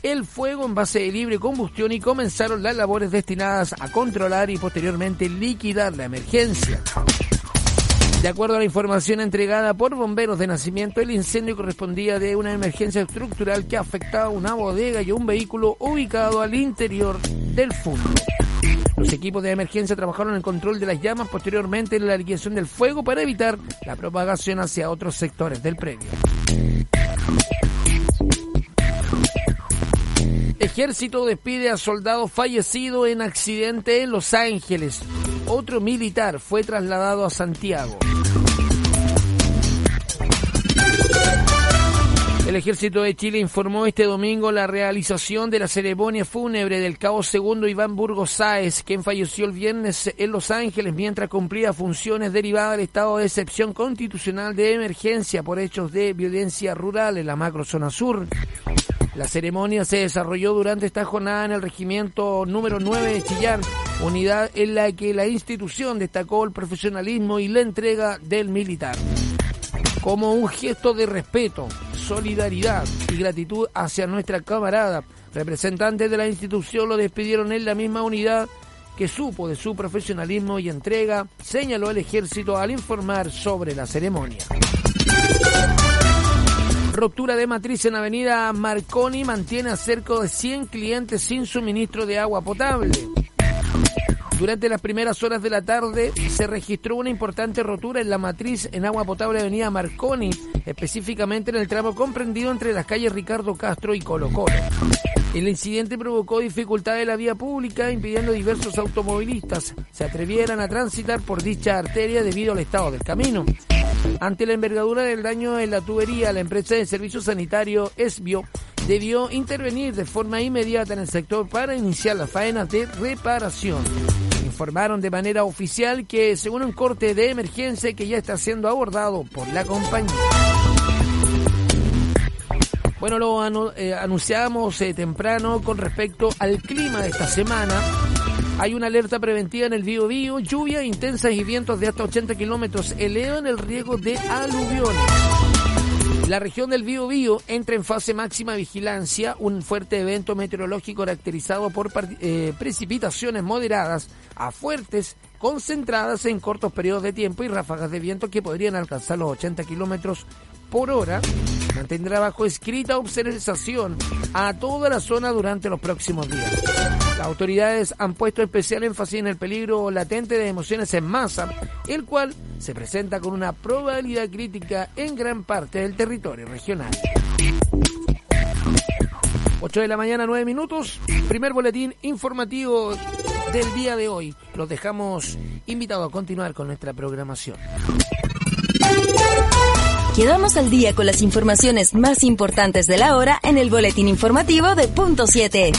el fuego en base de libre combustión y comenzaron las labores destinadas a controlar y posteriormente liquidar la emergencia. De acuerdo a la información entregada por bomberos de Nacimiento, el incendio correspondía de una emergencia estructural que afectaba una bodega y un vehículo ubicado al interior del fondo. Los equipos de emergencia trabajaron en el control de las llamas, posteriormente en la liquidación del fuego para evitar la propagación hacia otros sectores del predio. Ejército despide a soldado fallecido en accidente en Los Ángeles. Otro militar fue trasladado a Santiago. El Ejército de Chile informó este domingo la realización de la ceremonia fúnebre del cabo segundo Iván Burgos Sáez, quien falleció el viernes en Los Ángeles mientras cumplía funciones derivadas del estado de excepción constitucional de emergencia por hechos de violencia rural en la macrozona sur. La ceremonia se desarrolló durante esta jornada en el regimiento número 9 de Chillán, unidad en la que la institución destacó el profesionalismo y la entrega del militar. Como un gesto de respeto, solidaridad y gratitud hacia nuestra camarada, representantes de la institución lo despidieron en la misma unidad que supo de su profesionalismo y entrega, señaló el Ejército al informar sobre la ceremonia. Ruptura de matriz en Avenida Marconi mantiene a cerca de 100 clientes sin suministro de agua potable. Durante las primeras horas de la tarde se registró una importante rotura en la matriz en agua potable de Avenida Marconi, específicamente en el tramo comprendido entre las calles Ricardo Castro y Colo Colo. El incidente provocó dificultades en la vía pública, impidiendo a diversos automovilistas se atrevieran a transitar por dicha arteria debido al estado del camino. Ante la envergadura del daño en la tubería, la empresa de servicio sanitario Esbio debió intervenir de forma inmediata en el sector para iniciar las faenas de reparación. Informaron de manera oficial que, según un corte de emergencia que ya está siendo abordado por la compañía. Bueno, lo anunciábamos temprano con respecto al clima de esta semana. Hay una alerta preventiva en el Biobío. Lluvias intensas y vientos de hasta 80 kilómetros elevan el riesgo de aluviones. La región del Biobío entra en fase máxima de vigilancia, un fuerte evento meteorológico caracterizado por precipitaciones moderadas a fuertes, concentradas en cortos periodos de tiempo y ráfagas de viento que podrían alcanzar los 80 kilómetros por hora. Mantendrá bajo escrita observación a toda la zona durante los próximos días. Las autoridades han puesto especial énfasis en el peligro latente de emociones en masa, el cual se presenta con una probabilidad crítica en gran parte del territorio regional. 8 de la mañana, 9 minutos. Primer boletín informativo del día de hoy. Los dejamos invitados a continuar con nuestra programación. Quedamos al día con las informaciones más importantes de la hora en el boletín informativo de Punto 7.